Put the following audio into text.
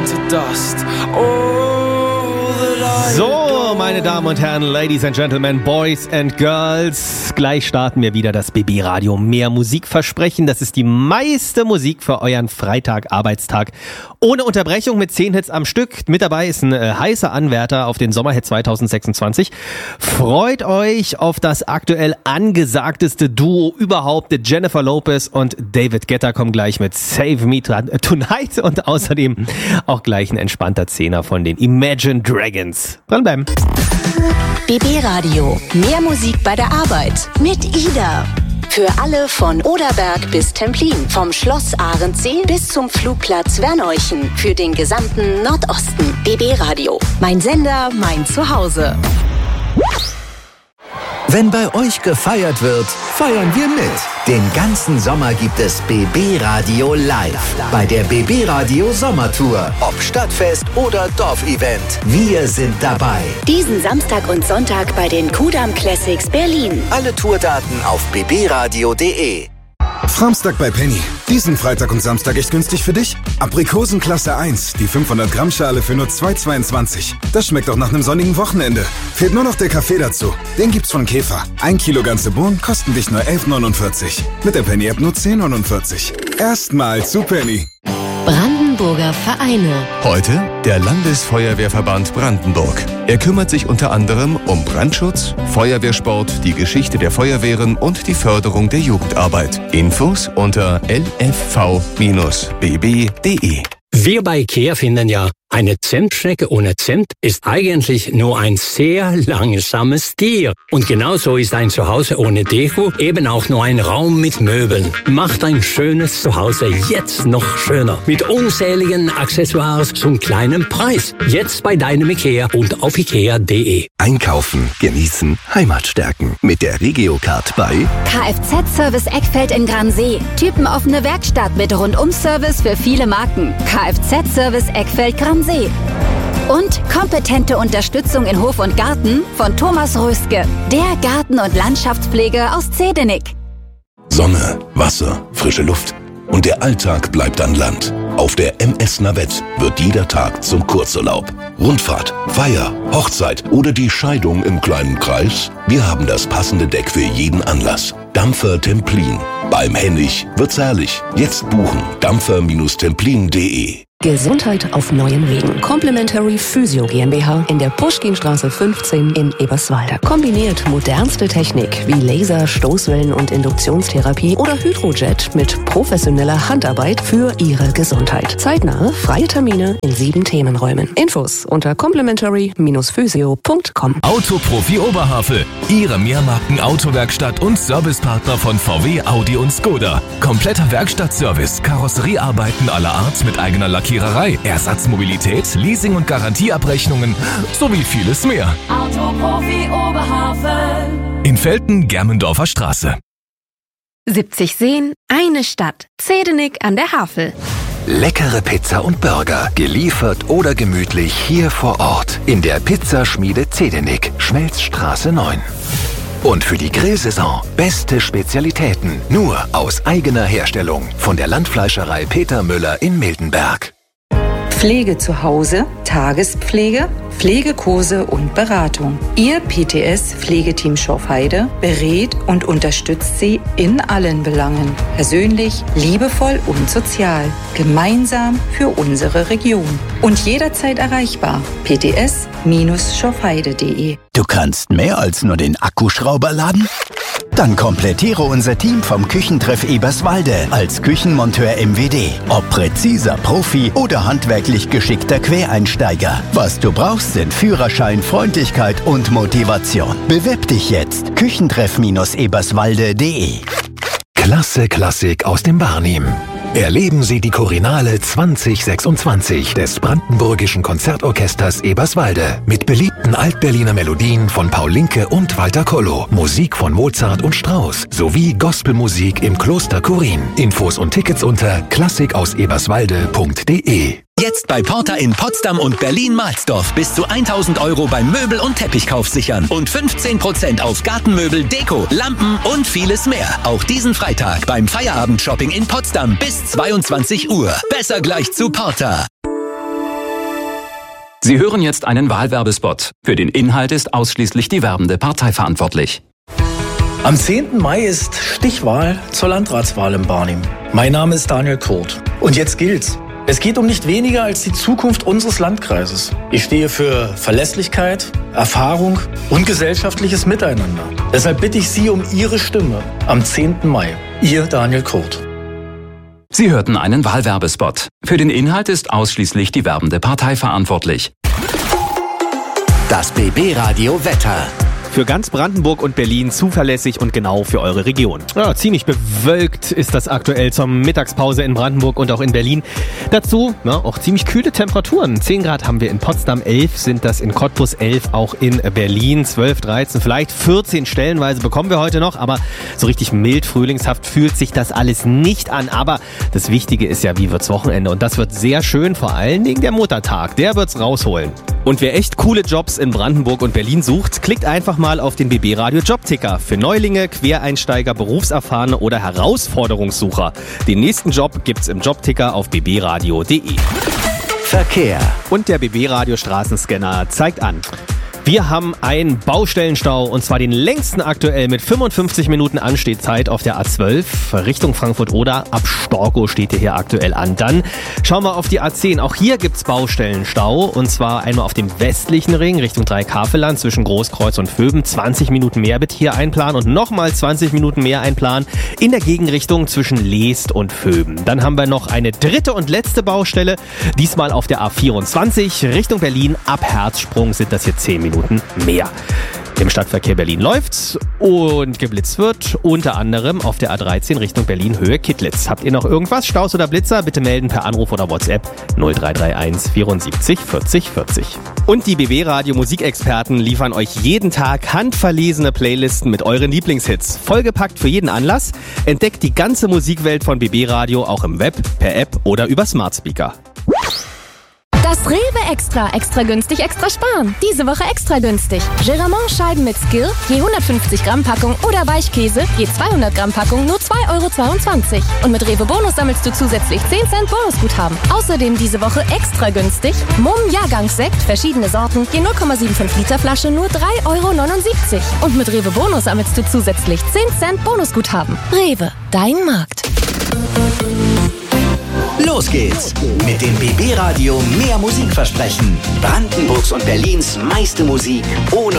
to dust. All that I So, meine Damen und Herren, Ladies and Gentlemen, Boys and Girls, gleich starten wir wieder das BB Radio Mehr Musikversprechen. Das ist die meiste Musik für euren Freitag-Arbeitstag. Ohne Unterbrechung mit 10 Hits am Stück. Mit dabei ist ein heißer Anwärter auf den Sommerhit 2026. Freut euch auf das aktuell angesagteste Duo überhaupt. Jennifer Lopez und David Guetta kommen gleich mit Save Me Tonight und außerdem auch gleich ein entspannter Zehner von den Imagine Dragons. Dranbleiben. BB Radio. Mehr Musik bei der Arbeit. Mit Ida. Für alle von Oderberg bis Templin. Vom Schloss Arendsee bis zum Flugplatz Werneuchen. Für den gesamten Nordosten. BB Radio. Mein Sender, mein Zuhause. Wenn bei euch gefeiert wird, feiern wir mit. Den ganzen Sommer gibt es BB Radio live. Bei der BB Radio Sommertour. Ob Stadtfest oder Dorfevent. Wir sind dabei. Diesen Samstag und Sonntag bei den Kudamm Classics Berlin. Alle Tourdaten auf bbradio.de. Framstag bei Penny. Diesen Freitag und Samstag echt günstig für dich? Aprikosen Klasse 1, die 500 Gramm Schale für nur 2,22. Das schmeckt auch nach einem sonnigen Wochenende. Fehlt nur noch der Kaffee dazu. Den gibt's von Käfer. 1 Kilo ganze Bohnen kosten dich nur 11,49. Mit der Penny-App nur 10,49. Erstmal zu Penny. Brandenburger Vereine. Heute der Landesfeuerwehrverband Brandenburg. Er kümmert sich unter anderem um Brandschutz, Feuerwehrsport, die Geschichte der Feuerwehren und die Förderung der Jugendarbeit. Infos unter lfv-bb.de. Wir bei IKEA finden ja, eine Zimtschnecke ohne Zimt ist eigentlich nur ein sehr langsames Tier. Und genauso ist ein Zuhause ohne Deko eben auch nur ein Raum mit Möbeln. Macht ein schönes Zuhause jetzt noch schöner. Mit unzähligen Accessoires zum kleinen Preis. Jetzt bei deinem IKEA und auf ikea.de. Einkaufen, genießen, Heimat stärken. Mit der Regiocard bei Kfz-Service Eckfeld in Gransee. Typenoffene Werkstatt mit Rundum-Service für viele Marken. Kfz-Service Eckfeld Gransee. Und kompetente Unterstützung in Hof und Garten von Thomas Röstke. Der Garten- und Landschaftspfleger aus Zedenik. Sonne, Wasser, frische Luft. Und der Alltag bleibt an Land. Auf der MS Navette wird jeder Tag zum Kurzurlaub. Rundfahrt, Feier, Hochzeit oder die Scheidung im kleinen Kreis? Wir haben das passende Deck für jeden Anlass. Dampfer Templin. Beim Hennig wird's herrlich. Jetzt buchen. dampfer-templin.de. Gesundheit auf neuen Wegen. Complementary Physio GmbH in der Puschkinstraße 15 in Eberswalde. Kombiniert modernste Technik wie Laser, Stoßwellen und Induktionstherapie oder Hydrojet mit professioneller Handarbeit für Ihre Gesundheit. Zeitnahe, freie Termine in 7 Themenräumen. Infos unter complementary-physio.com. Autoprofi Oberhavel. Ihre Mehrmarken-Autowerkstatt und Servicepartner von VW, Audi und Skoda. Kompletter Werkstattservice, Karosseriearbeiten aller Art mit eigener Lackiererei, Ersatzmobilität, Leasing- und Garantieabrechnungen sowie vieles mehr. Autoprofi Oberhavel. In Velten, Germendorfer Straße. 70 Seen, eine Stadt. Zedenik an der Havel. Leckere Pizza und Burger, geliefert oder gemütlich hier vor Ort. In der Pizzaschmiede Zedenik, Schmelzstraße 9. Und für die Grillsaison beste Spezialitäten, nur aus eigener Herstellung. Von der Landfleischerei Peter Müller in Miltenberg. Pflege zu Hause, Tagespflege, Pflegekurse und Beratung. Ihr PTS-Pflegeteam Schorfheide berät und unterstützt Sie in allen Belangen. Persönlich, liebevoll und sozial. Gemeinsam für unsere Region. Und jederzeit erreichbar. pts-schorfheide.de. Du kannst mehr als nur den Akkuschrauber laden? Dann komplettiere unser Team vom Küchentreff Eberswalde als Küchenmonteur MWD. Ob präziser Profi oder handwerklich geschickter Quereinsteiger. Was du brauchst, sind Führerschein, Freundlichkeit und Motivation. Bewirb dich jetzt. Küchentreff-eberswalde.de. Klasse Klassik aus dem Barnim. Erleben Sie die Chorinale 2026 des Brandenburgischen Konzertorchesters Eberswalde mit beliebten Altberliner Melodien von Paul Linke und Walter Kollo, Musik von Mozart und Strauss sowie Gospelmusik im Kloster Chorin. Infos und Tickets unter klassikauseberswalde.de. Jetzt bei Porta in Potsdam und Berlin-Mahlsdorf bis zu 1.000 € beim Möbel- und Teppichkauf sichern und 15% auf Gartenmöbel, Deko, Lampen und vieles mehr. Auch diesen Freitag beim Feierabend-Shopping in Potsdam bis 22 Uhr. Besser gleich zu Porta. Sie hören jetzt einen Wahlwerbespot. Für den Inhalt ist ausschließlich die werbende Partei verantwortlich. Am 10. Mai ist Stichwahl zur Landratswahl in Barnim. Mein Name ist Daniel Kurt. Und jetzt gilt's. Es geht um nicht weniger als die Zukunft unseres Landkreises. Ich stehe für Verlässlichkeit, Erfahrung und gesellschaftliches Miteinander. Deshalb bitte ich Sie um Ihre Stimme am 10. Mai. Ihr Daniel Kurt. Sie hörten einen Wahlwerbespot. Für den Inhalt ist ausschließlich die werbende Partei verantwortlich. Das BB-Radio Wetter. Für ganz Brandenburg und Berlin zuverlässig und genau für eure Region. Ja, ziemlich bewölkt ist das aktuell zur Mittagspause in Brandenburg und auch in Berlin. Dazu auch ziemlich kühle Temperaturen. 10 Grad haben wir in Potsdam, 11 sind das in Cottbus, 11 auch in Berlin, 12, 13, vielleicht 14 stellenweise bekommen wir heute noch. Aber so richtig mild, frühlingshaft fühlt sich das alles nicht an. Aber das Wichtige ist ja, wie wird's Wochenende? Und das wird sehr schön, vor allen Dingen der Muttertag. Der wird's rausholen. Und wer echt coole Jobs in Brandenburg und Berlin sucht, klickt einfach mal auf den BB Radio Jobticker. Für Neulinge, Quereinsteiger, Berufserfahrene oder Herausforderungssucher. Den nächsten Job gibt's im Jobticker auf bbradio.de. Verkehr. Und der BB Radio Straßenscanner zeigt an. Wir haben einen Baustellenstau und zwar den längsten aktuell mit 55 Minuten Anstehzeit auf der A12 Richtung Frankfurt-Oder. Ab Storkow steht hier aktuell an. Dann schauen wir auf die A10. Auch hier gibt's Baustellenstau und zwar einmal auf dem westlichen Ring Richtung Dreikafelland zwischen Großkreuz und Vöben. 20 Minuten mehr bitte hier einplanen und nochmal 20 Minuten mehr einplanen in der Gegenrichtung zwischen Leest und Vöben. Dann haben wir noch eine dritte und letzte Baustelle, diesmal auf der A24 Richtung Berlin. Ab Herzsprung sind das hier 10 Minuten mehr. Im Stadtverkehr Berlin läuft's und geblitzt wird unter anderem auf der A13 Richtung Berlin Höhe Kittlitz. Habt ihr noch irgendwas? Staus oder Blitzer? Bitte melden per Anruf oder WhatsApp 0331 74 40 40. Und die BB Radio Musikexperten liefern euch jeden Tag handverlesene Playlisten mit euren Lieblingshits. Vollgepackt für jeden Anlass. Entdeckt die ganze Musikwelt von BB Radio auch im Web, per App oder über Smart Speaker. Das Rewe Extra günstig, extra sparen. Diese Woche extra günstig. Geramont-Scheiben mit Skill, je 150 Gramm Packung oder Weichkäse, je 200 Gramm Packung, nur 2,22 €. Und mit Rewe Bonus sammelst du zusätzlich 10 Cent Bonusguthaben. Außerdem diese Woche extra günstig. Mumm Jahrgangssekt, verschiedene Sorten, je 0,75 Liter Flasche, nur 3,79 €. Und mit Rewe Bonus sammelst du zusätzlich 10 Cent Bonusguthaben. Rewe, dein Markt. Los geht's mit dem BB Radio Mehr Musik versprechen. Brandenburgs und Berlins meiste Musik ohne